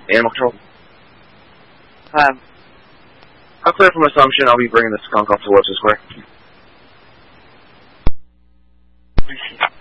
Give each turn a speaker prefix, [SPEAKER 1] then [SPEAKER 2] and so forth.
[SPEAKER 1] Animal control. I'll clear from assumption. I'll be bringing the skunk off to Wilson Square.